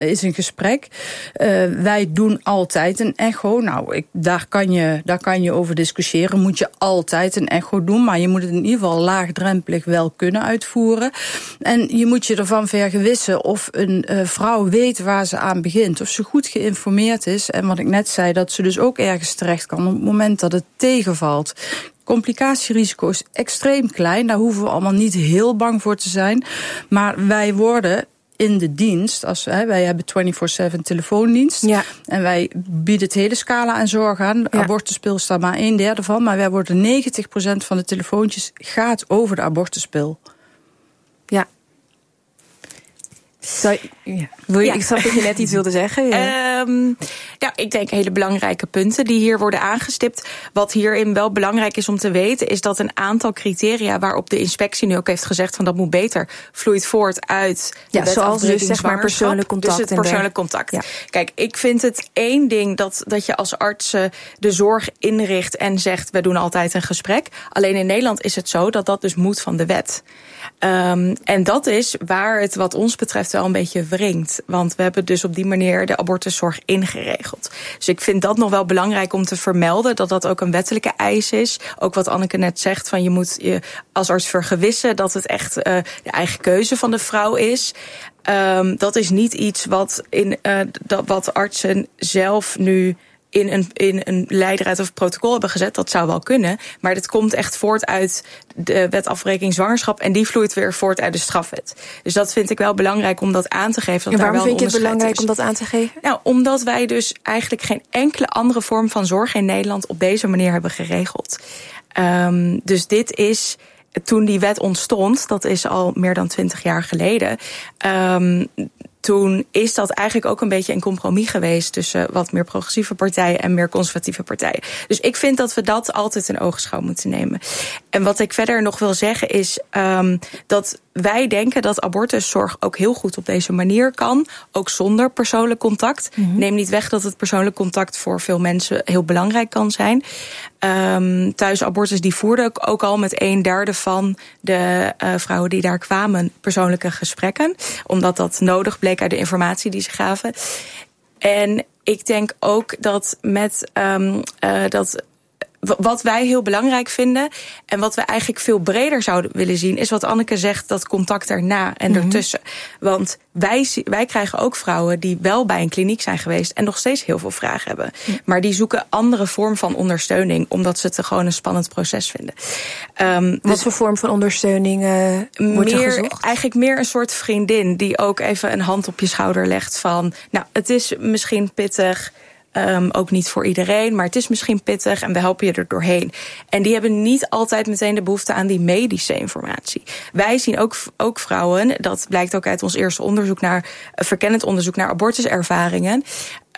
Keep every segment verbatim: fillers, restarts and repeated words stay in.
is een gesprek. Uh, wij doen altijd een echo. Nou, ik, daar, kan je, daar kan je over discussiëren. Moet je altijd een echo doen, maar je moet het in ieder geval laagdrempelig wel kunnen uitvoeren. En je moet je ervan vergewissen of een uh, vrouw weet waar ze aan begint. Of ze goed geïnformeerd is. En wat ik net zei, dat ze dus ook ergens terecht kan op het moment dat het tegenvalt. Complicatierisico is extreem klein. Daar hoeven we allemaal niet heel bang voor te zijn. Maar wij worden in de dienst, als, hè, wij hebben vierentwintig zeven telefoondienst. Ja. En wij bieden het hele scala aan zorg aan. Ja. Abortuspil staat maar een derde van. Maar wij worden negentig procent van de telefoontjes gaat over de abortuspil. Ja. Zou je, ja. Wil je, ja. Ik snap dat je net iets wilde zeggen. Ja. Um, ja, ik denk hele belangrijke punten die hier worden aangestipt. Wat hierin wel belangrijk is om te weten, is dat een aantal criteria waarop de inspectie nu ook heeft gezegd van dat moet beter, vloeit voort uit de ja, zoals dus zeg maar persoonlijk contact. Dus het persoonlijk contact. Ja. Kijk, ik vind het één ding dat, dat je als arts de zorg inricht en zegt we doen altijd een gesprek. Alleen in Nederland is het zo dat dat dus moet van de wet. Um, en dat is waar het wat ons betreft wel een beetje wringt. Want we hebben dus op die manier de abortuszorg ingeregeld. Dus ik vind dat nog wel belangrijk om te vermelden, dat dat ook een wettelijke eis is. Ook wat Anneke net zegt, van je moet je als arts vergewissen dat het echt uh, de eigen keuze van de vrouw is. Um, dat is niet iets wat, in, uh, dat, wat artsen zelf nu in een, in een leidraad of protocol hebben gezet. Dat zou wel kunnen. Maar dit komt echt voort uit de wet afbreking zwangerschap. En die vloeit weer voort uit de strafwet. Dus dat vind ik wel belangrijk om dat aan te geven. Dat en waarom daar wel vind je het belangrijk is. om dat aan te geven? Nou, omdat wij dus eigenlijk geen enkele andere vorm van zorg in Nederland op deze manier hebben geregeld. Um, dus dit is, toen die wet ontstond, dat is al meer dan twintig jaar geleden, Um, toen is dat eigenlijk ook een beetje een compromis geweest tussen wat meer progressieve partijen en meer conservatieve partijen. Dus ik vind dat we dat altijd in oogschouw moeten nemen. En wat ik verder nog wil zeggen is um, dat wij denken dat abortuszorg ook heel goed op deze manier kan. Ook zonder persoonlijk contact. Mm-hmm. Neem niet weg dat het persoonlijk contact voor veel mensen heel belangrijk kan zijn. Um, thuisabortus die voerden ook al met een derde van de uh, vrouwen die daar kwamen persoonlijke gesprekken. Omdat dat nodig bleek uit de informatie die ze gaven. En ik denk ook dat met um, uh, dat wat wij heel belangrijk vinden en wat we eigenlijk veel breder zouden willen zien, is wat Anneke zegt, dat contact erna en mm-hmm. ertussen. Want wij, wij krijgen ook vrouwen die wel bij een kliniek zijn geweest en nog steeds heel veel vragen hebben. Mm. Maar die zoeken andere vorm van ondersteuning, omdat ze het gewoon een spannend proces vinden. Um, wat dus voor vorm van ondersteuning uh, wordt er meer, gezocht? Eigenlijk meer een soort vriendin die ook even een hand op je schouder legt van, nou, het is misschien pittig. Um, ook niet voor iedereen, maar het is misschien pittig en we helpen je er doorheen. En die hebben niet altijd meteen de behoefte aan die medische informatie. Wij zien ook, ook vrouwen, dat blijkt ook uit ons eerste onderzoek naar, uh, verkennend onderzoek naar abortuservaringen. Um,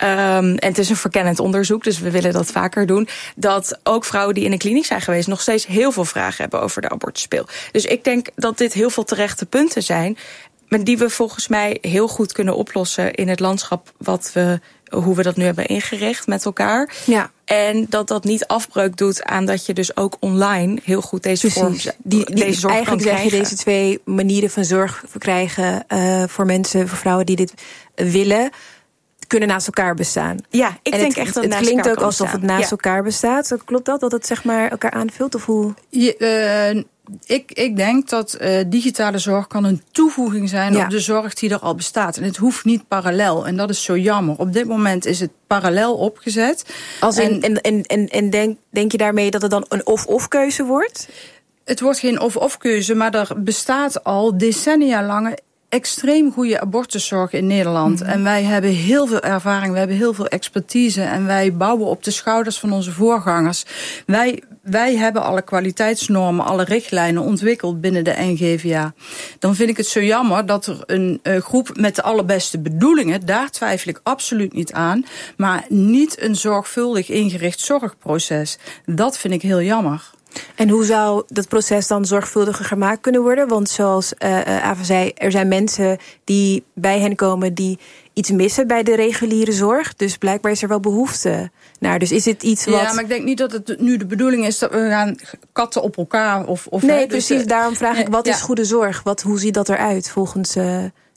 en het is een verkennend onderzoek, dus we willen dat vaker doen. Dat ook vrouwen die in een kliniek zijn geweest nog steeds heel veel vragen hebben over de abortuspil. Dus ik denk dat dit heel veel terechte punten zijn, maar die we volgens mij heel goed kunnen oplossen in het landschap wat we, hoe we dat nu hebben ingericht met elkaar. Ja. En dat dat niet afbreuk doet aan dat je dus ook online heel goed deze vorm, die, die, deze zorg eigenlijk kan zeg je deze twee manieren van zorg krijgen uh, voor mensen, voor vrouwen die dit willen, kunnen naast elkaar bestaan. Ja, ik en denk het, echt dat het het klinkt naast ook alsof bestaan. het naast ja. elkaar bestaat. Klopt dat? Dat het zeg maar elkaar aanvult? Of hoe? Je, uh, ik, ik denk dat uh, digitale zorg kan een toevoeging zijn ja. op de zorg die er al bestaat. En het hoeft niet parallel. En dat is zo jammer. Op dit moment is het parallel opgezet. Als in, en en, en, en denk, denk je daarmee dat het dan een of-of keuze wordt? Het wordt geen of-of keuze, maar er bestaat al decennia lange extreem goede abortuszorg in Nederland. Mm-hmm. En wij hebben heel veel ervaring, we hebben heel veel expertise en wij bouwen op de schouders van onze voorgangers. Wij, wij hebben alle kwaliteitsnormen, alle richtlijnen ontwikkeld binnen de N G V A. Dan vind ik het zo jammer dat er een uh, groep met de allerbeste bedoelingen, daar twijfel ik absoluut niet aan, maar niet een zorgvuldig ingericht zorgproces. Dat vind ik heel jammer. En hoe zou dat proces dan zorgvuldiger gemaakt kunnen worden? Want zoals uh, Ava zei, er zijn mensen die bij hen komen die iets missen bij de reguliere zorg. Dus blijkbaar is er wel behoefte naar. Dus is het iets wat... Ja, maar ik denk niet dat het nu de bedoeling is dat we gaan katten op elkaar. Of, of nee, hè, precies. Dus, daarom vraag ik, wat ja. is goede zorg? Wat, hoe ziet dat eruit volgens uh,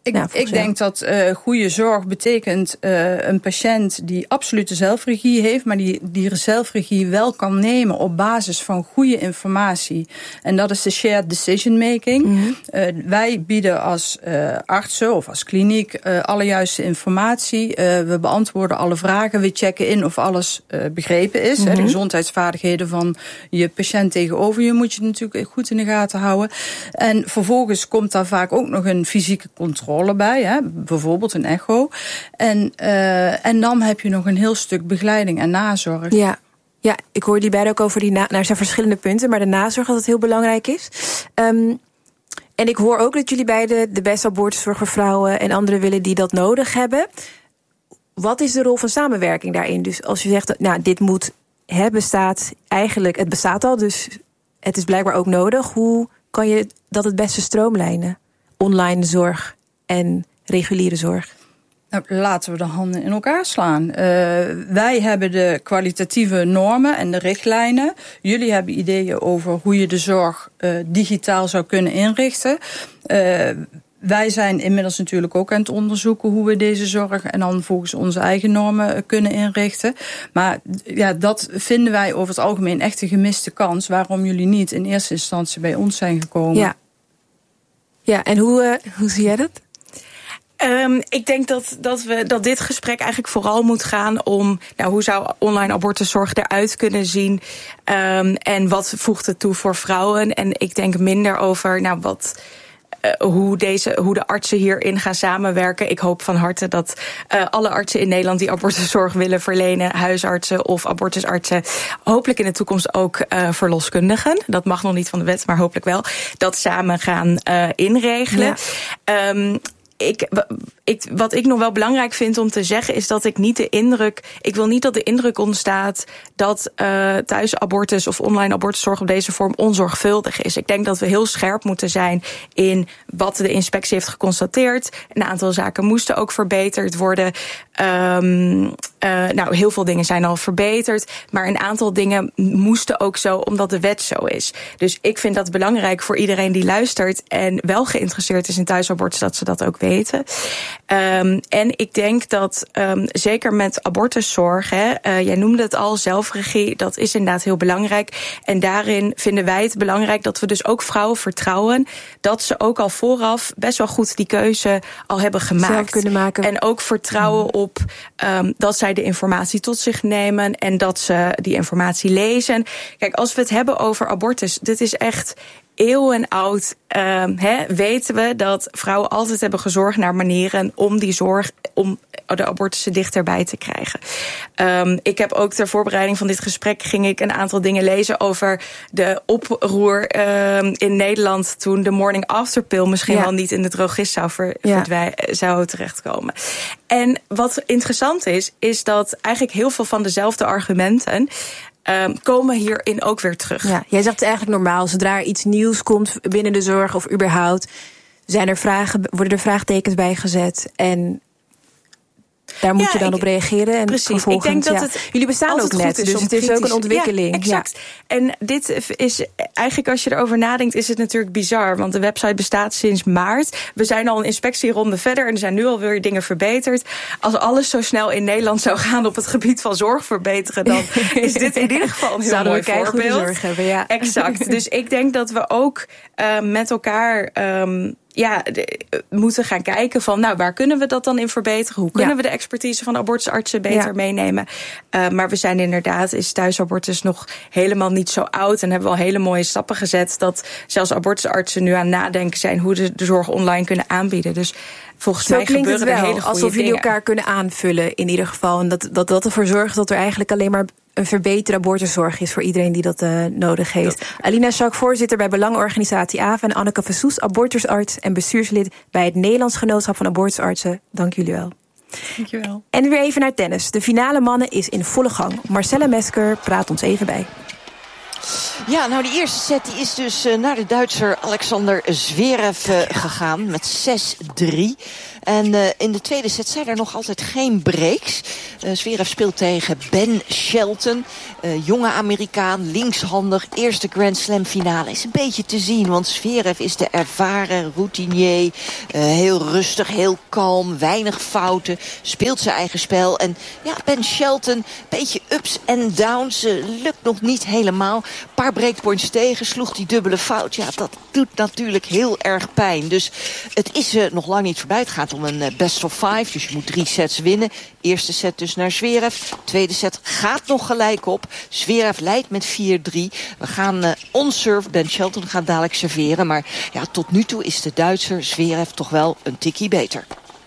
Ik, ja, ik denk dat uh, goede zorg betekent uh, een patiënt die absolute zelfregie heeft, maar die, die zelfregie wel kan nemen op basis van goede informatie. En dat is de shared decision making. Mm-hmm. Uh, wij bieden als uh, artsen of als kliniek uh, alle juiste informatie. Uh, we beantwoorden alle vragen. We checken in of alles uh, begrepen is. Mm-hmm. Hè, de gezondheidsvaardigheden van je patiënt tegenover je moet je natuurlijk goed in de gaten houden. En vervolgens komt daar vaak ook nog een fysieke controle bij, hè? Bijvoorbeeld een echo. En, uh, en dan heb je nog een heel stuk begeleiding en nazorg. Ja, ja ik hoor jullie beiden ook over die na- nou, er zijn verschillende punten, maar de nazorg dat het heel belangrijk is. Um, en ik hoor ook dat jullie beiden de beste abortuszorg voor vrouwen en anderen willen die dat nodig hebben. Wat is de rol van samenwerking daarin? Dus als je zegt, nou, dit moet, hè, bestaat eigenlijk, het bestaat al, dus het is blijkbaar ook nodig. Hoe kan je dat het beste stroomlijnen? Online zorg en reguliere zorg? Nou, laten we de handen in elkaar slaan. Uh, wij hebben de kwalitatieve normen en de richtlijnen. Jullie hebben ideeën over hoe je de zorg uh, digitaal zou kunnen inrichten. Uh, wij zijn inmiddels natuurlijk ook aan het onderzoeken hoe we deze zorg en dan volgens onze eigen normen kunnen inrichten. Maar ja, dat vinden wij over het algemeen echt een gemiste kans. Waarom jullie niet in eerste instantie bij ons zijn gekomen. Ja, ja en hoe, uh, hoe zie jij dat? Um, ik denk dat, dat, we, dat dit gesprek eigenlijk vooral moet gaan om, nou, hoe zou online abortuszorg eruit kunnen zien? Um, en wat voegt het toe voor vrouwen? En ik denk minder over, nou, wat, uh, hoe, deze, hoe de artsen hierin gaan samenwerken. Ik hoop van harte dat uh, alle artsen in Nederland die abortuszorg willen verlenen, huisartsen of abortusartsen, hopelijk in de toekomst ook uh, verloskundigen. Dat mag nog niet van de wet, maar hopelijk wel. Dat samen gaan uh, inregelen. Ja. Um, Ik, ik, wat ik nog wel belangrijk vind om te zeggen is dat ik niet de indruk, ik wil niet dat de indruk ontstaat dat uh, thuisabortus of online abortuszorg op deze vorm onzorgvuldig is. Ik denk dat we heel scherp moeten zijn in wat de inspectie heeft geconstateerd. Een aantal zaken moesten ook verbeterd worden. Um, uh, nou, heel veel dingen zijn al verbeterd, maar een aantal dingen moesten ook zo omdat de wet zo is. Dus ik vind dat belangrijk voor iedereen die luistert en wel geïnteresseerd is in thuisabortus, dat ze dat ook weten. Weten. Um, en ik denk dat, um, zeker met abortuszorg, hè, uh, jij noemde het al, zelfregie, dat is inderdaad heel belangrijk. En daarin vinden wij het belangrijk dat we dus ook vrouwen vertrouwen dat ze ook al vooraf best wel goed die keuze al hebben gemaakt. Zelf kunnen maken. En ook vertrouwen mm. op um, dat zij de informatie tot zich nemen en dat ze die informatie lezen. Kijk, als we het hebben over abortus, dit is echt eeuwenoud, uh, hè, weten we dat vrouwen altijd hebben gezorgd naar manieren om die zorg, om de abortussen dichterbij te krijgen. Um, ik heb ook ter voorbereiding van dit gesprek ging ik een aantal dingen lezen over de oproer uh, in Nederland toen de morning after pill misschien ja. wel niet in de drogist zou, ver, ja. verdwij, zou terechtkomen. En wat interessant is, is dat eigenlijk heel veel van dezelfde argumenten Um, komen hierin ook weer terug. Ja, jij zegt het eigenlijk normaal. Zodra er iets nieuws komt binnen de zorg of überhaupt, zijn er vragen, worden er vraagtekens bij gezet. En daar moet ja, je dan ik, op reageren. En precies. Ik denk dat ja. het jullie bestaan ook net, dus het is ook een ontwikkeling. Ja, exact. Ja. En dit is eigenlijk, als je erover nadenkt, is het natuurlijk bizar. Want de website bestaat sinds maart. We zijn al een inspectieronde verder en er zijn nu alweer dingen verbeterd. Als alles zo snel in Nederland zou gaan op het gebied van zorg verbeteren, dan is dit in ieder geval een heel Zouden mooi we voorbeeld. Zorg hebben, ja. Exact. Dus ik denk dat we ook uh, met elkaar Um, ja, de, moeten gaan kijken van, nou, waar kunnen we dat dan in verbeteren? Hoe kunnen ja. we de expertise van abortusartsen beter ja. meenemen? Uh, maar we zijn inderdaad, is thuisabortus nog helemaal niet zo oud en hebben we al hele mooie stappen gezet dat zelfs abortusartsen nu aan nadenken zijn hoe ze de zorg online kunnen aanbieden. Dus volgens zo mij gebeuren het wel, er hele goede alsof jullie dingen. elkaar kunnen aanvullen in ieder geval. En dat dat, dat ervoor zorgt dat er eigenlijk alleen maar een verbeterde abortuszorg is voor iedereen die dat uh, nodig heeft. Ja. Alina Schaak, voorzitter bij Belangenorganisatie A V A en Anneke Versoes, abortusarts en bestuurslid bij het Nederlands Genootschap van Abortusartsen. Dank jullie wel. Dank je wel. En weer even naar tennis. De finale mannen is in volle gang. Marcella Mesker praat ons even bij. Ja, nou die eerste set die is dus uh, naar de Duitser Alexander Zverev uh, gegaan met zes drie. En uh, in de tweede set zijn er nog altijd geen breaks. Uh, Zverev speelt tegen Ben Shelton. Uh, jonge Amerikaan, linkshandig. Eerste Grand Slam finale is een beetje te zien. Want Zverev is de ervaren routinier. Uh, heel rustig, heel kalm. Weinig fouten. Speelt zijn eigen spel. En ja, Ben Shelton, beetje ups en downs. Uh, lukt nog niet helemaal. Een paar breakpoints tegen. Sloeg die dubbele fout. Ja, dat doet natuurlijk heel erg pijn. Dus het is uh, nog lang niet voorbij. Het gaat om een best of five, dus je moet drie sets winnen. Eerste set dus naar Zverev. Tweede set gaat nog gelijk op. Zverev leidt met vier drie. We gaan uh, on-serve. Ben Shelton gaat dadelijk serveren. Maar ja, tot nu toe is de Duitser Zverev toch wel een tikkie beter.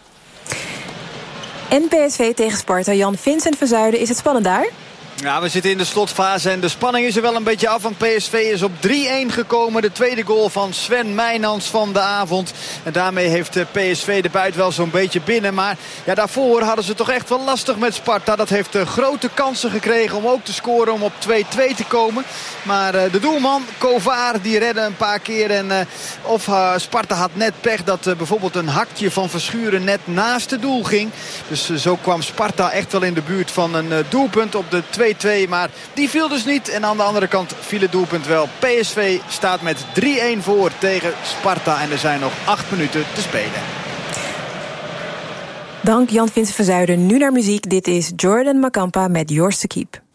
En P S V tegen Sparta. Jan Vincent van Zuiden, is het spannend daar? Ja, we zitten in de slotfase en de spanning is er wel een beetje af. Want P S V is op drie-een gekomen. De tweede goal van Sven Meijnans van de avond. En daarmee heeft P S V de buit wel zo'n beetje binnen. Maar ja, daarvoor hadden ze toch echt wel lastig met Sparta. Dat heeft uh, grote kansen gekregen om ook te scoren, om op twee-twee te komen. Maar uh, de doelman, Kovaar, die redde een paar keer. En uh, of uh, Sparta had net pech dat uh, bijvoorbeeld een hakje van Verschuren net naast het doel ging. Dus uh, zo kwam Sparta echt wel in de buurt van een uh, doelpunt op de twee twee, maar die viel dus niet. En aan de andere kant viel het doelpunt wel. P S V staat met drie-een voor tegen Sparta. En er zijn nog acht minuten te spelen. Dank Jan Vincent van Zuiden. Nu naar muziek. Dit is Jordan Makampa met Yours to Keep.